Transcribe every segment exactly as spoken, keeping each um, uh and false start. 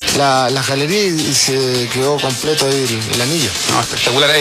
la, la galería y se quedó completo el, el anillo. No, espectacular.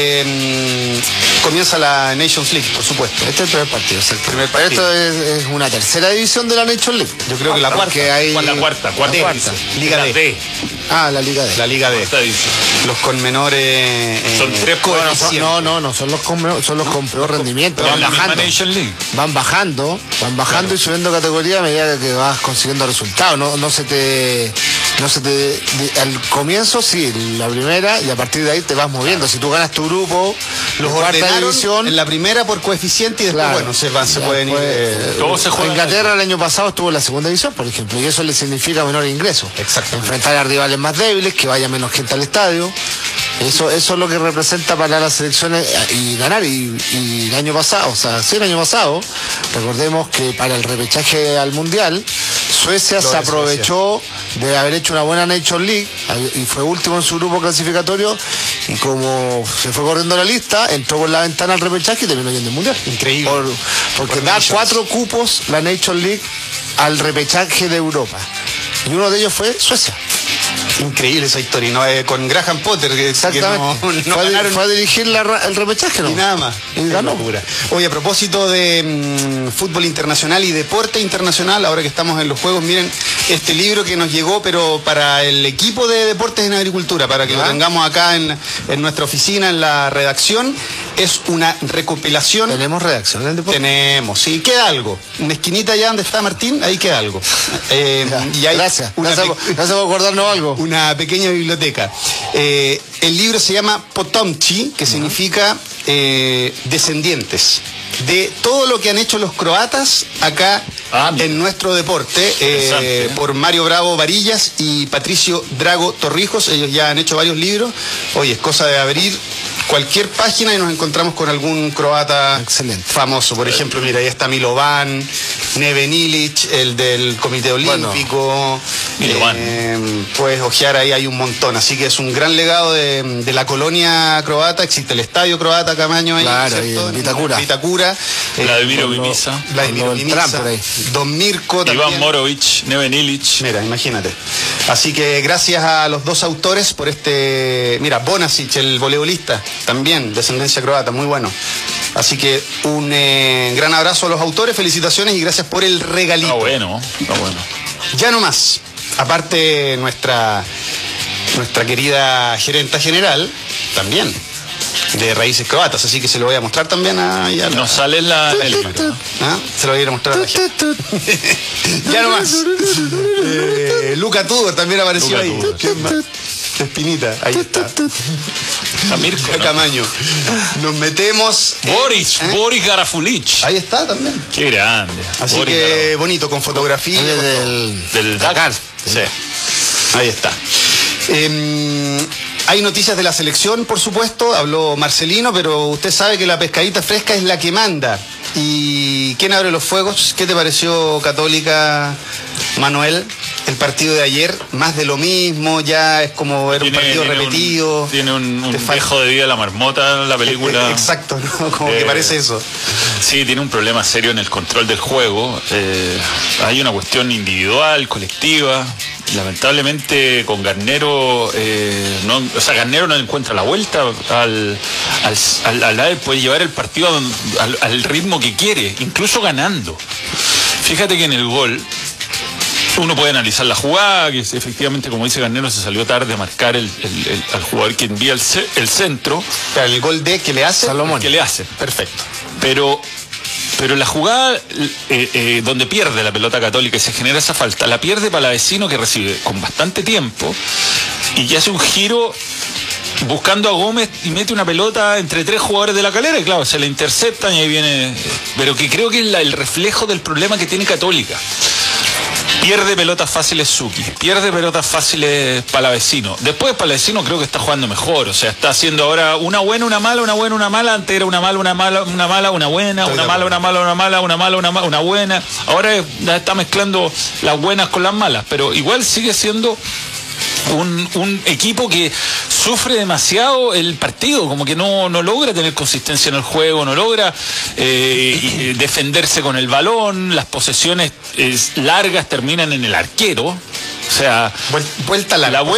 Eh, comienza la Nations League, por supuesto. Este es el primer partido. O sea, el primer partido. Esto es, es una tercera división de la Nations League. Yo creo que la cuarta. Hay... ¿Cuál la cuarta? Cuarta. D, cuarta. Liga D. D. Ah, la Liga D. La Liga D. Los con menores. Eh, son tres coeficientes. No, no, no, son los con, son los con peor rendimiento. Van Van bajando. League. Van bajando, van bajando claro. Y subiendo categoría a medida que vas consiguiendo resultados. No, no se te. No se te. De, al comienzo sí, la primera, y a partir de ahí te vas moviendo. Claro. Si tú ganas tu grupo, los ordenaron división, en la primera por coeficiente y después, claro, bueno, se, van, se pueden ir. Eh, todo se juega. Inglaterra el año pasado estuvo en la segunda división, por ejemplo, y eso le significa menor ingreso. Exacto. Enfrentar a rivales más débiles, que vaya menos gente al estadio. Eso, eso es lo que representa para las selecciones y ganar. Y, y el año pasado, o sea, sí, el año pasado, recordemos que para el repechaje al Mundial, Suecia se aprovechó Suecia. de haber hecho una buena Nations League y fue último en su grupo clasificatorio, y como se fue corriendo la lista, entró por la ventana al repechaje y terminó yendo al Mundial. Increíble. Por, porque por da millones. cuatro cupos la Nations League al repechaje de Europa. Y uno de ellos fue Suecia. Increíble esa historia, ¿no? Eh, con Graham Potter, que, exactamente. Que no, no fue, ganaron... fue a dirigir la, el repechaje, ¿no? Y nada más. Y ganó. Oye, a propósito de mmm, fútbol internacional y deporte internacional, ahora que estamos en los juegos, miren este libro que nos llegó, pero para el equipo de deportes en agricultura, para que ¿Ah? lo tengamos acá en, en nuestra oficina, en la redacción. Es una recopilación. ¿Tenemos redacción en el deporte? Tenemos, sí, queda algo. Una esquinita allá donde está Martín, ahí queda algo. Eh, y hay gracias, una gracias, pe... gracias por acordarnos algo. Una pequeña biblioteca. Eh, el libro se llama Potomci, que uh-huh. significa eh, descendientes. De todo lo que han hecho los croatas acá ah, en nuestro deporte, eh, por Mario Bravo Varillas y Patricio Drago Torrijos. Ellos ya han hecho varios libros. Oye, es cosa de abrir cualquier página y nos encontramos con algún croata excelente, famoso. Por ejemplo, mira, ahí está Milovan, Neven Ilic, el del Comité Olímpico. Bueno, eh, puedes ojear ahí, hay un montón. Así que es un gran legado de, de la colonia croata. Existe el estadio croata Camaño ahí, claro, ¿cierto? Vitacura. Vitacura. Vladimiro Mimica. Vladimiro Mimica. Don Mirko también. Iván Morovic, Neven Ilic. Mira, imagínate. Así que gracias a los dos autores por este... Mira, Bonasic, el voleibolista, también, descendencia croata, muy bueno. Así que un eh, gran abrazo a los autores, felicitaciones y gracias por el regalito. Está bueno, está bueno. Ya no más. Aparte, nuestra, nuestra querida gerenta general, también, de raíces croatas, así que se lo voy a mostrar también a... a no sale la... El, ¿Ah? Se lo voy a ir a mostrar a la gente. Ya no más. Eh, Luca Tudor también apareció Luca ahí. ¿Qué más? Espinita, ahí está. A Mirko, ¿no? Camaño. Nos metemos. Boris, ¿eh? Boris Garafulich. Ahí está también. Qué grande. Así Boris que Garafulich. bonito, con fotografía. Del, del Dakar. Sí. Ahí está. Eh, hay noticias de la selección, por supuesto. Habló Marcelino, pero usted sabe que la pescadita fresca es la que manda. ¿Y quién abre los fuegos? ¿Qué te pareció, Católica, Manuel? El partido de ayer, más de lo mismo, ya es como ver un partido tiene repetido. Un, tiene un, un dejo de vida la marmota, la película. Exacto, ¿no? Como eh, que parece eso. Sí, tiene un problema serio en el control del juego. Eh, hay una cuestión individual, colectiva. Lamentablemente con Garnero, eh, no, o sea, Garnero no encuentra la vuelta al, al, al, al, al puede llevar el partido al, al ritmo que quiere, incluso ganando. Fíjate que en el gol uno puede analizar la jugada, que efectivamente, como dice Garnero, se salió tarde a marcar el, el, el, al jugador que envía el, el centro. El gol de que le hace Salomón. Que le hace. Perfecto. Pero... Pero la jugada eh, eh, donde pierde la pelota Católica y se genera esa falta, la pierde Palavecino, que recibe con bastante tiempo y que hace un giro buscando a Gómez y mete una pelota entre tres jugadores de la Calera y claro, se la interceptan y ahí viene... Pero que creo que es la, el reflejo del problema que tiene Católica. Pierde pelotas fáciles Suki, pierde pelotas fáciles Palavecino. Después Palavecino creo que está jugando mejor, o sea, está haciendo ahora una buena, una mala, una buena, una mala. Antes era una mala, una mala, una mala, una buena, una mala, una mala, una mala, una mala, una mala, una buena. Ahora está mezclando las buenas con las malas, pero igual sigue siendo un, un equipo que sufre demasiado el partido, como que no, no logra tener consistencia en el juego, no logra eh, defenderse con el balón, las posesiones eh, largas terminan en el arquero, o sea, vuelta a la, la